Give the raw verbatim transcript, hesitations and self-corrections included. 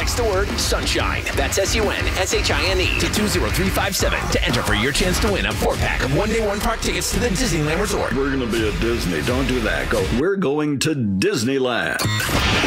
Text the word sunshine. That's S U N S H I N E to two zero three five seven to enter for your chance to win a four-pack of one-day one-park tickets to the Disneyland Resort. We're going to be at Disney. Don't do that. Go. We're going to Disneyland.